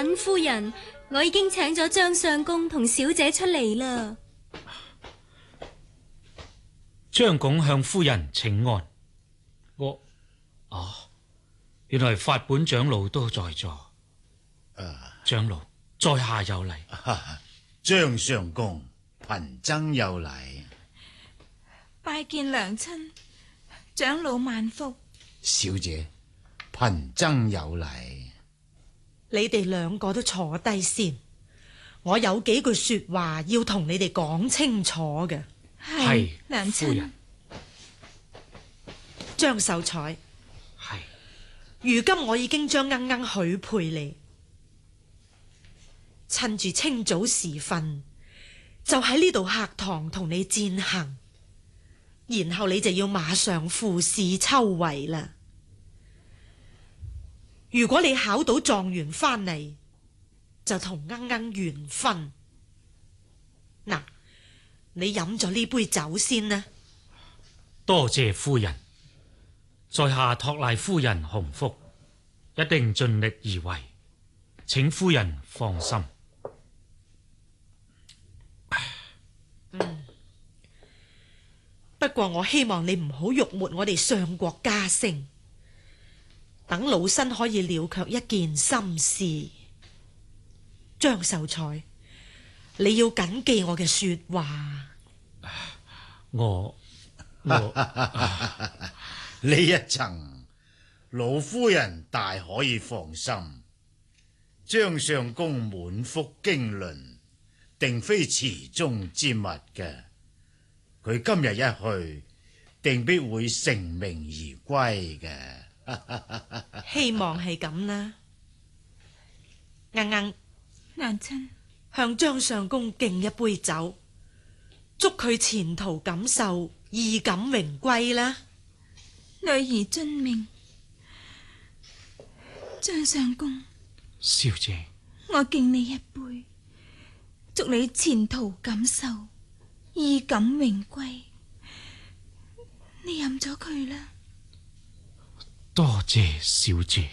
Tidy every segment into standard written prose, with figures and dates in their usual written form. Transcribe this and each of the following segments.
稟夫人，我已經請咗張相公同小姐出嚟啦。 張拱向夫人請安。原來法本長老都在座。長老在下有禮。 張相公，貧僧有禮。 拜見娘親，長老萬福。 小姐，貧僧有禮。 你哋兩個都坐低先，我有幾句說話要同你哋講清楚嘅。 係娘親。 夫人。 張秀才， 係。 如今我已經將鶯鶯許配你，趁住清早時分，就喺呢度客堂同你餞行，然後你就要馬上赴試秋闈啦。如果你考到狀元翻嚟，就同鶯鶯完婚。嗱，你飲咗呢杯酒先啦。 多謝夫人，在下託賴夫人洪福，一定盡力而為，請夫人放心。 不過我希望你唔好辱沒我哋相國家聲，等老身可以了卻一件心事。張秀才，你要謹記我嘅說話。 我呢一層，老夫人大可以放心。張相公滿腹經綸，定非池中之物嘅。佢今日一去，定必會成名而歸嘅。 希望係咁啦。鶯鶯， 娘親， 向張相公敬一杯酒，祝佢前途錦繡，衣錦榮歸啦。 女兒遵命。張相公， 小姐， 我敬你一杯，祝你前途錦繡，衣錦榮歸。你飲咗佢啦。 多謝小姐。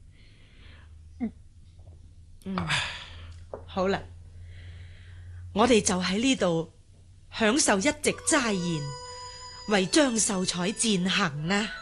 好啦，我哋就喺呢度享受一席齋言，為張秀才餞行啦。